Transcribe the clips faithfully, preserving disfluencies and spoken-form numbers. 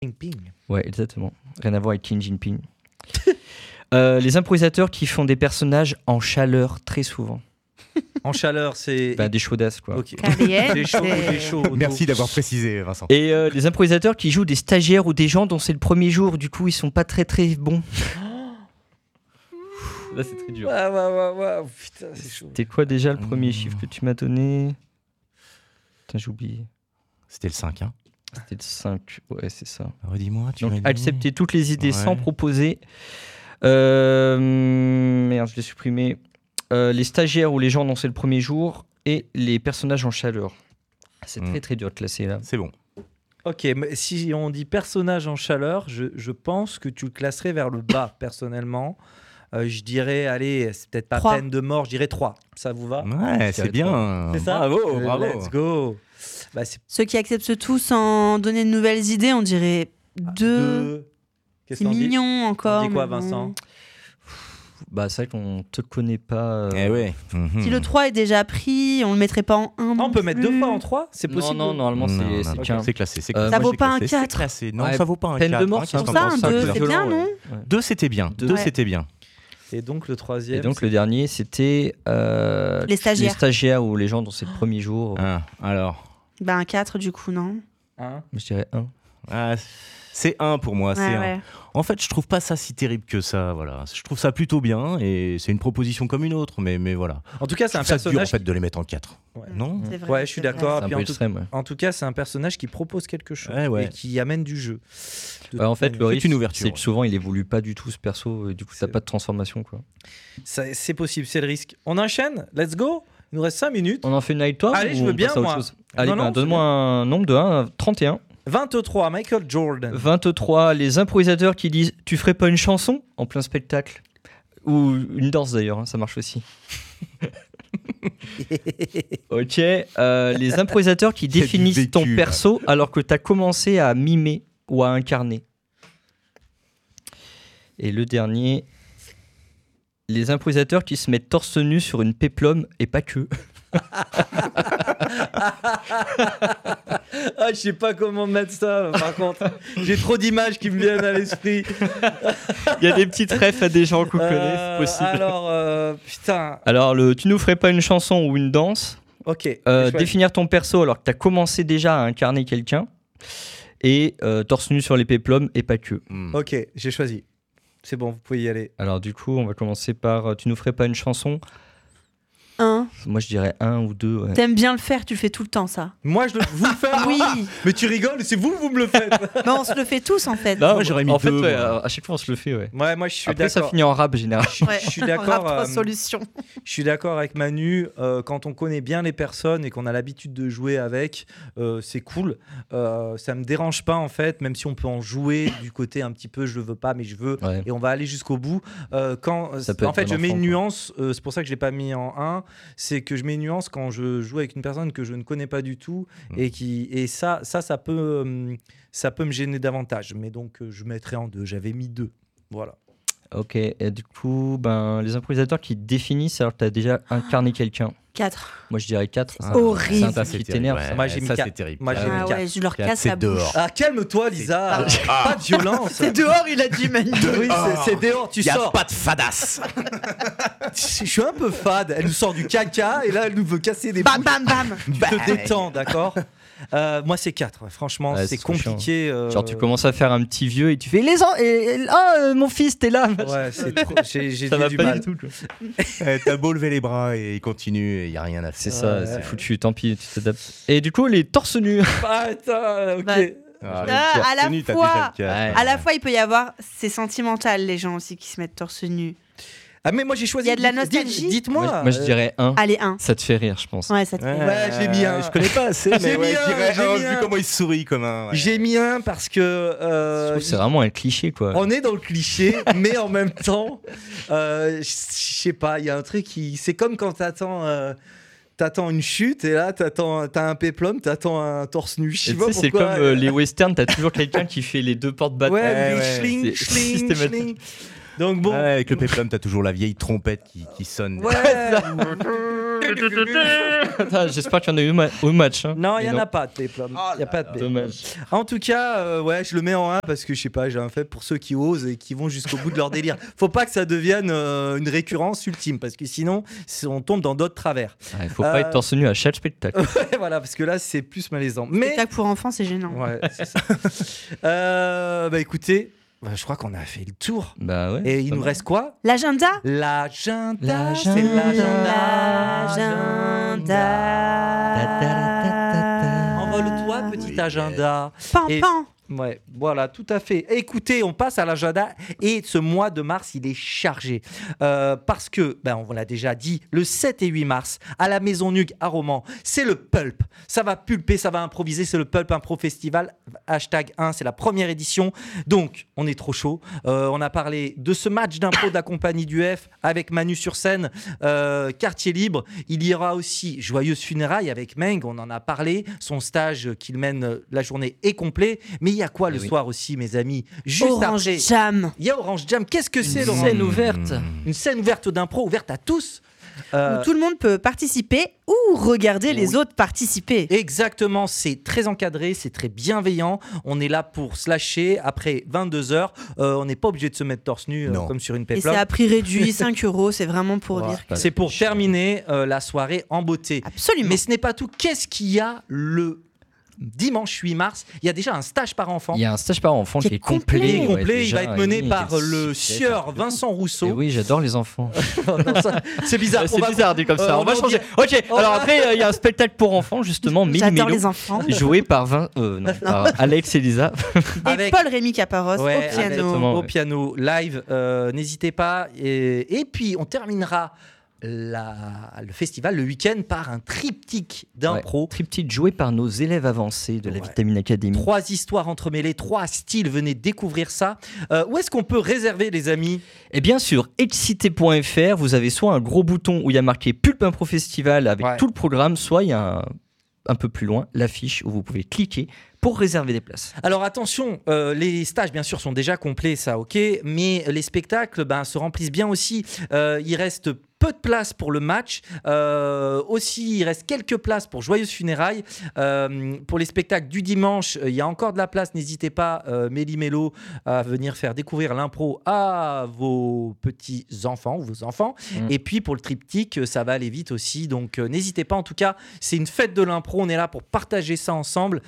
Jinping. Ouais, exactement. Rien à voir avec Xi Jinping. euh, les improvisateurs qui font des personnages en chaleur très souvent. En chaleur, c'est. Bah, des chaudasses, quoi. Ok. Caliente. Des chauds, des chauds. Merci d'avoir précisé, Vincent. Et euh, les improvisateurs qui jouent des stagiaires ou des gens dont c'est le premier jour, du coup, ils sont pas très très bons. Là, c'est très dur. Ouais, ouais, ouais, ouais. Putain, c'est chaud. C'était quoi déjà le premier Mmh. chiffre que tu m'as donné? Putain, j'ai oublié. C'était le cinq, hein. C'était le cinq. Ouais, c'est ça. Redis-moi, tu Donc, m'as dit. accepter toutes les idées Ouais. sans proposer. Euh, merde, je l'ai supprimé. Euh, les stagiaires ou les gens dont c'est le premier jour et les personnages en chaleur. C'est Mm. très très dur de classer là. C'est bon. Ok, mais si on dit personnage en chaleur, je, je pense que tu le classerais vers le bas, personnellement. Euh, je dirais, allez, c'est peut-être pas Trois. peine de mort, je dirais trois. Ça vous va? Ouais, c'est bien. C'est ça? Bravo, Euh, bravo. Let's go. Bah, c'est Ceux qui acceptent tout sans donner de nouvelles idées, on dirait deux. deux. Qu'est-ce C'est qu'on dit? mignon encore. On dit quoi, mais bon. Vincent? Bah, c'est vrai qu'on te connaît pas. euh, Eh ouais. Mhm. Si le trois est déjà pris, on le mettrait pas en un. Ah, on peut mettre deux plus. fois en trois? C'est possible? Non, non, normalement, Non, c'est non, c'est non, qu'un. c'est classé. C'est Euh, classé. Ça moi, vaut pas un C'est quatre. classé. Non, Ouais, ça vaut pas un peine de quatre, mort, hein, c'est qu'est-ce Pour qu'on ça, pense un c'est un deux, peu c'est violent, bien, ouais. non Ouais. Deux, c'était bien. Deux, Ouais. c'était bien. Et donc le troisième. Et donc, c'est- le dernier, c'était. euh, Les stagiaires. Les stagiaires ou les gens dont c'est le premier jour. Ah, alors. Bah, un quatre, du coup, non? Hein? Je dirais un. Ah, c'est un pour moi. c'est Ouais, un. ouais. En fait, je trouve pas ça si terrible que ça. Voilà. Je trouve ça plutôt bien et c'est une proposition comme une autre, mais, mais voilà. En tout cas, c'est un Ça dur en personnage. fait de les mettre en quatre. Ouais. Non C'est vrai, Ouais, je suis c'est vrai. d'accord. C'est un Puis peu en tout- extrême, ouais. En tout cas, c'est un personnage qui propose quelque chose Ouais, ouais. et qui amène du jeu. De Ouais, en toute fait, manière. le risque, une ouverture, c'est que ouais. souvent, il évolue pas du tout ce perso, et du coup, C'est t'as pas de transformation, quoi. Ça- c'est possible, c'est le risque. On enchaîne, let's go. Il nous reste cinq minutes. On en fait une night toi Allez, ou je veux on bien, passe à autre moi. chose Allez, Non, ben, non, donne-moi un nombre de un à trente et un. vingt-trois, Michael Jordan. vingt-trois, les improvisateurs qui disent « Tu ferais pas une chanson ?» en plein spectacle. Ou une danse d'ailleurs, hein, ça marche aussi. Ok, euh, les improvisateurs qui Il y a du définissent vécu, ton là. perso alors que t'as commencé à mimer ou à incarner. Et le dernier, les improvisateurs qui se mettent torse nu sur une péplum et pas que. Ah, je sais pas comment mettre ça, par contre. J'ai trop d'images qui me viennent à l'esprit. Il y a des petites refs à des gens qu'on Euh, connaît, c'est possible. Alors, euh, putain. Alors, le, tu nous ferais pas une chanson ou une danse. Ok. Euh, j'ai choisi. définir ton perso alors que tu as commencé déjà à incarner quelqu'un. Et euh, torse nu sur les péplums et pas que. Hmm. Ok, j'ai choisi. C'est bon, vous pouvez y aller. Alors, du coup, on va commencer par euh, tu nous ferais pas une chanson. Un. Moi, je dirais un ou deux. Ouais. T'aimes bien le faire, tu le fais tout le temps, ça. Moi, je le... vous le faites. Oui. Mais tu rigoles, c'est vous, vous me le faites. Mais on se le fait tous, en fait. Non, Moi, j'aurais mis en fait, deux, ouais, moi. à chaque fois, on se le fait. Ouais. Ouais, moi, je suis Après, ça d'accord. finit en rap général. Ouais. Je suis On d'accord, rate trois euh, solutions. Je suis d'accord avec Manu. euh, quand on connaît bien les personnes et qu'on a l'habitude de jouer avec, euh, c'est cool. Euh, ça me dérange pas en fait, même si on peut en jouer du côté un petit peu je le veux pas, mais je veux. Ouais. Et on va aller jusqu'au bout. Euh, quand, Ça peut en être fait, bon je mets enfant, une quoi. nuance. euh, c'est pour ça que je l'ai pas mis en un. C'est que je mets une nuance quand je joue avec une personne que je ne connais pas du tout Mm. et qui et ça, ça, ça peut, hum, ça peut me gêner davantage. Mais donc, euh, je mettrai en deux. J'avais mis deux. Voilà. Ok, et du coup, ben, les improvisateurs qui définissent alors que tu as déjà incarné quelqu'un. quatre. Moi, je dirais quatre. Ah, horrible. C'est un Ça, truc c'est qui terrible. t'énerve. Ouais, ça. Moi, j'ai mis ça, quatre. c'est terrible. Moi, j'ai mis Ah quatre. ouais, je leur Quatre, casse c'est la dehors. bouche. Ah, calme-toi, Lisa. Ah. Pas de violence. C'est dehors, il a dit, Manu. Oui, c'est- c'est dehors, tu Y a sors. pas de fadasse. Je suis un peu fade. Elle nous sort du caca et là, elle nous veut casser des Bam, bouches. bam, bam. Tu te détends, d'accord. Euh, moi, c'est quatre. ouais. Franchement, Ouais, c'est c'est trop chiant. compliqué. euh, Genre, tu commences à faire un petit vieux et tu fais les ans. Et, et- oh, euh, mon fils, t'es là. Ouais, c'est trop. J'ai j'ai Ça dit va du pas mal. du tout. quoi. Eh, T'as beau lever les bras et il continue, il y a rien à faire. C'est ça, Ouais. c'est foutu. Tant pis, tu t'adaptes. Et du coup, les torse nus. Ah, attends, ok. Bah, Ah, Ah, à la tenue, t'as fois- déjà le cas. À la fois, il peut y avoir, c'est sentimental, les gens aussi qui se mettent torse nu. Ah, mais moi, j'ai choisi. Il y a de la dites- nostalgie. dites- Dites-moi. Moi, moi, je euh, dirais un. Allez, un. Ça te fait rire, je pense. Ouais, ça te fait. Ouais, j'ai mis un. Je connais pas assez, J'ai mais mis ouais, un, je dirais j'ai un, mis vu un. comment il sourit comme un. ouais. J'ai mis un parce que. Je euh, trouve que c'est vraiment un cliché, quoi. On est dans le cliché, mais en même temps, euh, je je sais pas, il y a un truc qui. C'est comme quand t'attends. Euh, T'attends une chute et là t'attends, t'as un péplum, t'attends un torse nu. Je sais Et tu pas sais, c'est pourquoi. comme euh, les westerns, t'as toujours quelqu'un qui fait les deux portes bataille. Ouais, Ouais, mais ouais. schling, C'est schling, systématique. schling. Donc bon. Ouais, avec le péplum, t'as toujours la vieille trompette qui, qui sonne. Ouais. Attends, j'espère qu'il y en a eu ma- au match. Hein. Non, il Mais n'y en a pas de péplum. Oh Il y a pas de péplum. Dommage. En tout cas, euh, ouais, je le mets en un parce que je sais pas, j'ai un fait pour ceux qui osent et qui vont jusqu'au bout de leur délire. Faut pas que ça devienne euh, une récurrence ultime parce que sinon, c'est- on tombe dans d'autres travers. Il faut Euh, pas être torse nu à chaque spectacle. Ouais, voilà, parce que là, c'est plus malaisant. Mais Spectacle pour enfants, c'est gênant. ouais, c'est ça. Euh, bah écoutez, bah, je crois qu'on a fait le tour. Bah ouais. Et il pas nous mal. reste quoi? L'agenda L'agenda. L'agenda. C'est l'agenda. L'agenda. Envole-toi, petit agenda. Pan, Et- pan. Ouais, voilà, tout à fait. Écoutez, on passe à l'agenda et ce mois de mars, il est chargé. Euh, parce que, ben, on l'a déjà dit, le sept et huit mars, à la Maison Nugue à Romans, c'est le Pulp. Ça va pulper, ça va improviser, c'est le Pulp Impro Festival. Hashtag un, c'est la première édition. Donc, on est trop chaud. Euh, on a parlé de ce match d'impro de la compagnie du F avec Manu sur scène, euh, quartier libre. Il y aura aussi Joyeuse Funérailles avec Meng, on en a parlé. Son stage qu'il mène euh, la journée est complet. Mais il y a quoi Eh le oui. soir aussi, mes amis? Juste Orange après, Jam. il y a Orange Jam. Qu'est-ce que c'est, Une Laurent? scène ouverte. Une scène ouverte d'impro, ouverte à tous. Euh, Où tout le monde peut participer ou regarder les oui. autres participer. Exactement, c'est très encadré, c'est très bienveillant. On est là pour se lâcher après vingt-deux heures. Euh, on n'est pas obligé de se mettre torse nu euh, Non. comme sur une Et c'est péplum. à prix réduit, cinq euros. C'est vraiment pour Voilà. dire que. C'est pour terminer euh, la soirée en beauté. Absolument. Mais ce n'est pas tout. Qu'est-ce qu'il y a le dimanche huit mars? Il y a déjà un stage par enfant. Il y a un stage par enfant Qui qui est est complet. Il est ouais, complet, il déjà, va être mené oui, par qui est le super. sieur Vincent Et Rousseau. oui, j'adore les enfants. Non, ça, c'est bizarre. C'est On va- bizarre dit comme euh, ça. on on va va changer. Ok, On alors va- après, euh, il y a un spectacle pour enfants, justement, Mini J'adore Mélo, les enfants. joué par, Vin... euh, non, par Alex et Lisa. Et avec- Paul Rémy Caparros Ouais, au piano. exactement. au ouais. piano live. euh, N'hésitez pas. Et, et puis, on terminera la- le festival le week-end par un triptyque d'impro. Triptyque joué par nos élèves avancés de la Ouais. Vitamine Academy. Trois histoires entremêlées, trois styles. Venez découvrir ça. Euh, où est-ce qu'on peut réserver, les amis? Et bien sûr, excité point f r, vous avez soit un gros bouton où il y a marqué Pulp Impro Festival avec Ouais. tout le programme, soit il y a un, un peu plus loin l'affiche où vous pouvez cliquer pour réserver des places. Alors attention, euh, les stages bien sûr sont déjà complets, ça ok, mais les spectacles ben, se remplissent bien aussi. Euh, il reste peu de place pour le match. Euh, aussi, il reste quelques places pour Joyeuse Funérailles. Euh, pour les spectacles du dimanche, euh, il y a encore de la place. N'hésitez pas, euh, Méli Mélo, à venir faire découvrir l'impro à vos petits-enfants ou vos enfants. Mm. Et puis pour le triptyque, euh, ça va aller vite aussi. Donc euh, n'hésitez pas. En tout cas, c'est une fête de l'impro. On est là pour partager ça ensemble.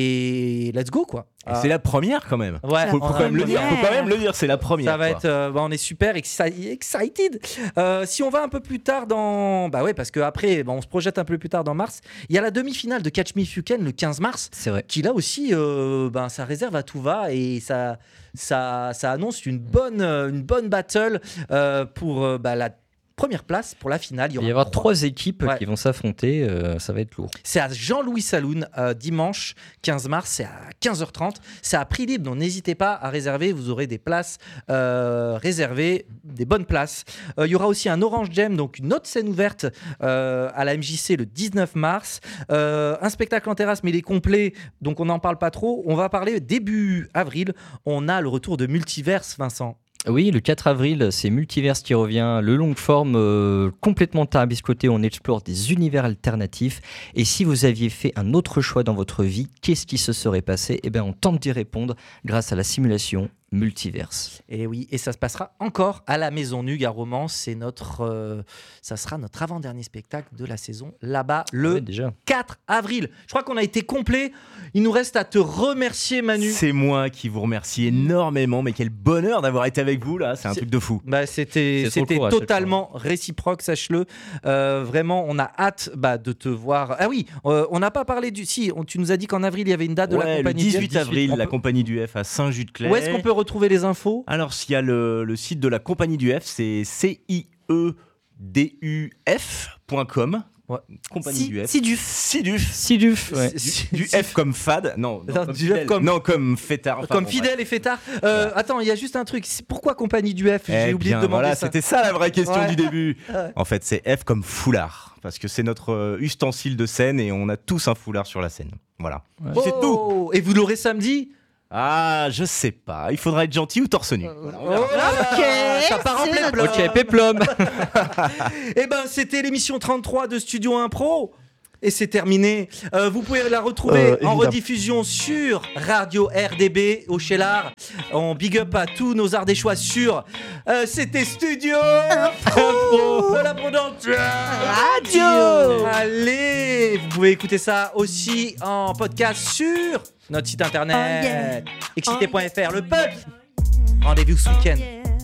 Et let's go, quoi. Et c'est la première quand même. Ouais, Faut, on faut a quand même le une dire. première. Faut quand même le dire. C'est la première. Ça va quoi. être, euh, bah, on est super exci- excited. Euh, si on va un peu plus tard dans, bah ouais, parce que après, bah, on se projette un peu plus tard dans mars. Il y a la demi-finale de Catch Me If You Can le quinze mars, C'est vrai. qui là aussi, euh, ben ça réserve à tout va et ça, ça, ça annonce une bonne, euh, une bonne battle euh, pour euh, bah, la première place pour la finale. Il va y avoir trois équipes Ouais. qui vont s'affronter, euh, ça va être lourd. C'est à Jean-Louis Saloon, euh, dimanche quinze mars, c'est à quinze heures trente. C'est à prix libre, donc n'hésitez pas à réserver. Vous aurez des places euh, réservées, des bonnes places. Euh, Il y aura aussi un Orange Jam, donc une autre scène ouverte euh, à la M J C le dix-neuf mars. Euh, un spectacle en terrasse, mais il est complet, donc on n'en parle pas trop. On va parler début avril. On a le retour de Multiverse, Vincent. Oui, le quatre avril, c'est Multiverse qui revient, le long forme euh, complètement tarabiscoté, on explore des univers alternatifs. Et si vous aviez fait un autre choix dans votre vie, qu'est-ce qui se serait passé? Eh bien, on tente d'y répondre grâce à la simulation Multiverse. Et oui, et ça se passera encore à la Maison Nugue à Romans. C'est notre, euh, ça sera notre avant-dernier spectacle de la saison là-bas le Ouais, déjà. quatre avril. Je crois qu'on a été complet. Il nous reste à te remercier, Manu. C'est moi qui vous remercie énormément, mais quel bonheur d'avoir été avec vous là, c'est un C'est- truc de fou. Bah, c'était C'est trop c'était court à chaque totalement réciproque, sache-le. Euh, vraiment, on a hâte bah, de te voir. Ah oui, euh, on n'a pas parlé du. Si, on- tu nous as dit qu'en avril, il y avait une date de la Ouais, le compagnie. du F. dix-huit avril, On la peut- compagnie du F à Saint-Just-de-Clair. Où est-ce qu'on peut retrouver les infos? Alors, s'il y a le, le site de la compagnie du F, c'est c i e d u f point com. Ouais. Compagnie Si, du F. si du f- Siduf. Siduf, ouais. Si- Du si- F comme fade. Non, non, Non, comme du F fidèle. comme- Non, comme fêtard. Enfin, Comme bon, fidèle et fêtard. Euh, attends, il y a juste un truc. C'est- Pourquoi compagnie du F? bref. J'ai Eh oublié bien, de demander voilà, ça. c'était ça la vraie question Ouais. du début. Ouais. En fait, c'est F comme foulard. Parce que c'est notre euh, ustensile de scène et on a tous un foulard sur la scène. Voilà. Ouais. C'est tout. Oh, et vous l'aurez samedi? Ah, je sais pas. Il faudra être gentil ou torse nu. Voilà, on verra. Ok, ça part en c'est péplum. Ok, péplum. Eh ben, c'était l'émission trente-trois de Studio Impro. Et c'est terminé. Euh, vous pouvez la retrouver Euh, en évidemment. rediffusion sur Radio R D B au Cheylard. On big up à tous nos Ardéchois sur. Euh, c'était Studio Impro de la Prodente Radio. Allez, vous pouvez écouter ça aussi en podcast sur notre site internet Oh yeah. excité point f r. Le peuple. Rendez-vous ce week-end.